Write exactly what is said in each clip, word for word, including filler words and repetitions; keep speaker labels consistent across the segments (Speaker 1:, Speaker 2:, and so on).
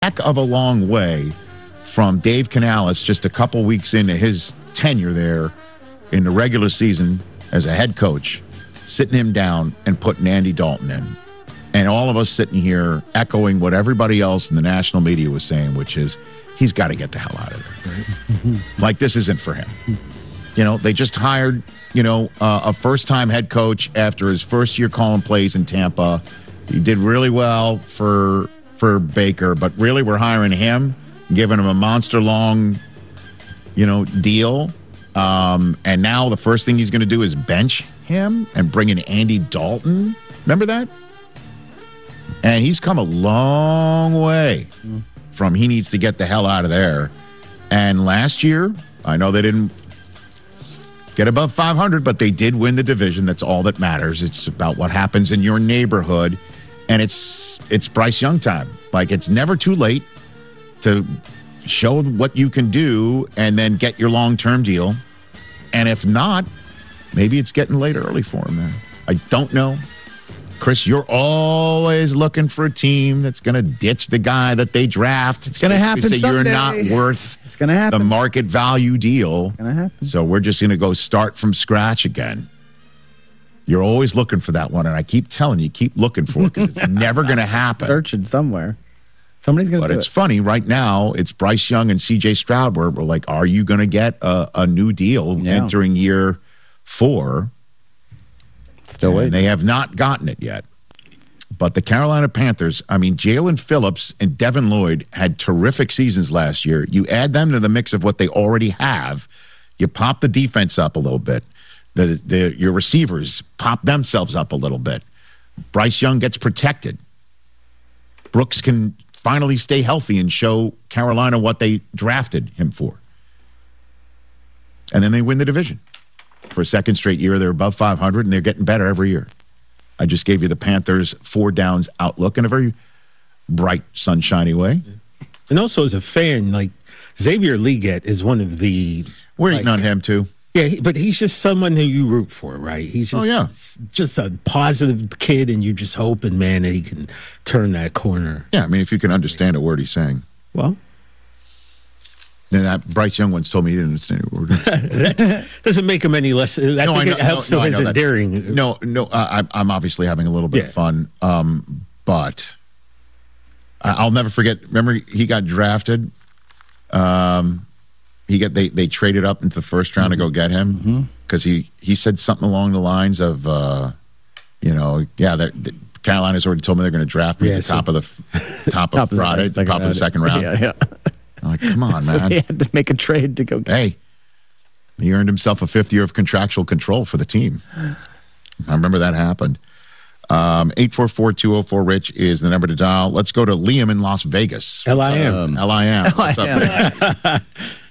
Speaker 1: heck of a long way from Dave Canales just a couple weeks into his tenure there in the regular season as a head coach, sitting him down and putting Andy Dalton in. And all of us sitting here echoing what everybody else in the national media was saying, which is, he's got to get the hell out of there. Like, this isn't for him. You know, they just hired, you know, uh, a first-time head coach after his first year calling plays in Tampa. He did really well for for Baker, but really we're hiring him, giving him a monster-long, you know, deal. Um, and now the first thing he's going to do is bench him and bring in Andy Dalton. Remember that? And he's come a long way from he needs to get the hell out of there. And last year, I know they didn't get above five hundred, but they did win the division. That's all that matters. It's about what happens in your neighborhood. And it's it's Bryce Young time. Like, it's never too late to show what you can do and then get your long-term deal. And if not, maybe it's getting late early for him there. I don't know. Chris, you're always looking for a team that's going to ditch the guy that they draft.
Speaker 2: It's going to happen
Speaker 1: say
Speaker 2: someday.
Speaker 1: You're not worth
Speaker 2: it's gonna happen.
Speaker 1: the market value deal.
Speaker 2: It's going to happen.
Speaker 1: So we're just going to go start from scratch again. You're always looking for that one, and I keep telling you, keep looking for it because it's never going to happen.
Speaker 2: Searching somewhere. Somebody's going to do it.
Speaker 1: But it's funny, right now, it's Bryce Young and C J Stroud where we're like, are you going to get a, a new deal
Speaker 2: Yeah.
Speaker 1: entering year four?
Speaker 2: Still waiting.
Speaker 1: And they have not gotten it yet. But the Carolina Panthers, I mean, Jalen Phillips and Devin Lloyd had terrific seasons last year. You add them to the mix of what they already have, you pop the defense up a little bit. The, the your receivers pop themselves up a little bit. Bryce Young gets protected. Brooks can finally stay healthy and show Carolina what they drafted him for. And then they win the division. For a second straight year, they're above five hundred, and they're getting better every year. I just gave you the Panthers' four downs outlook in a very bright, sunshiny way.
Speaker 3: And also as a fan, like, Xavier Legette is one of the...
Speaker 1: We're
Speaker 3: like,
Speaker 1: eating on him, too.
Speaker 3: Yeah, he- but he's just someone who you root for, right? He's just,
Speaker 1: Oh, yeah.
Speaker 3: just a positive kid, and you're just hoping, man, that he can turn that corner.
Speaker 1: Yeah, I mean, if you can understand a word he's saying.
Speaker 3: Well,
Speaker 1: Then that Bryce Young once told me he didn't understand a word he was saying.
Speaker 3: that doesn't make him any less. I
Speaker 1: No, I
Speaker 3: think
Speaker 1: know-
Speaker 3: it helps
Speaker 1: no, no,
Speaker 3: to
Speaker 1: I
Speaker 3: his
Speaker 1: know that.
Speaker 3: endearing.
Speaker 1: No, no, uh, I, I'm obviously having a little bit
Speaker 3: Yeah.
Speaker 1: of fun, um, but I- I'll never forget. Remember, he got drafted. Um, he got they they traded up into the first round
Speaker 3: Mm-hmm.
Speaker 1: to go get him because he he said something along the lines of, uh, you know, yeah, they're- the, Carolina's already told me they're going to draft me
Speaker 3: Yeah,
Speaker 1: at the
Speaker 3: so-
Speaker 1: top of the f- top of
Speaker 2: Top of the
Speaker 1: Friday,
Speaker 2: second
Speaker 1: top of the
Speaker 2: round.
Speaker 1: second round.
Speaker 2: Yeah, yeah.
Speaker 1: I'm like, come on,
Speaker 2: So
Speaker 1: man.
Speaker 2: they had to make a trade to go get
Speaker 1: Hey, he earned himself a fifth year of contractual control for the team. I remember that happened. Um, eight four four, two oh four, Rich is the number to dial. Let's go to Liam in Las Vegas.
Speaker 3: L I M.
Speaker 1: Um, L I M. What's up, Liam?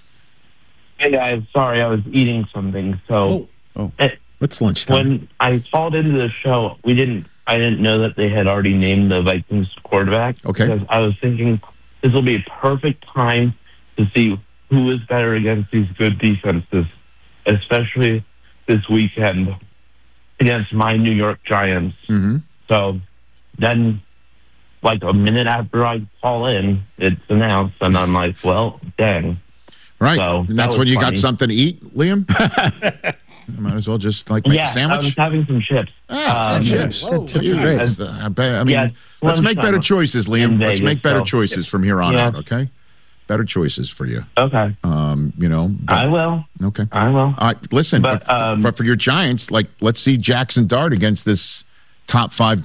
Speaker 4: Hey guys, sorry I was eating something. So
Speaker 3: Oh,
Speaker 4: eh,
Speaker 3: It's lunchtime.
Speaker 4: when I called into the show, we didn't. I didn't know that they had already named the Vikings quarterback.
Speaker 1: Okay.
Speaker 4: Because I was thinking this will be a perfect time to see who is better against these good defenses, especially this weekend against my New York Giants.
Speaker 1: Mm-hmm.
Speaker 4: So then, like a minute after I call in, it's announced, and I'm like, well, dang.
Speaker 1: Right.
Speaker 4: So,
Speaker 1: and
Speaker 4: that
Speaker 1: that's
Speaker 4: was
Speaker 1: when you got
Speaker 4: funny.
Speaker 1: something to eat, Liam? You might as well just like make
Speaker 4: yeah,
Speaker 1: a sandwich.
Speaker 4: I was having some chips.
Speaker 1: Ah,
Speaker 4: Um,
Speaker 1: chips.
Speaker 2: whoa,
Speaker 1: Chips are
Speaker 2: chips are
Speaker 1: great.
Speaker 2: great.
Speaker 1: I bet- I mean,
Speaker 4: Yeah,
Speaker 1: let's make better
Speaker 4: lunchtime
Speaker 1: choices,
Speaker 4: in
Speaker 1: Liam. Let's
Speaker 4: Vegas,
Speaker 1: make better
Speaker 4: so-
Speaker 1: choices from here on
Speaker 4: Yeah.
Speaker 1: out, okay? Better choices for you.
Speaker 4: Okay,
Speaker 1: Um, you know, but-
Speaker 4: I will.
Speaker 1: okay.
Speaker 4: I will.
Speaker 1: All right, listen, but,
Speaker 4: But, um,
Speaker 1: but for your Giants, like, let's see Jackson Dart against this top five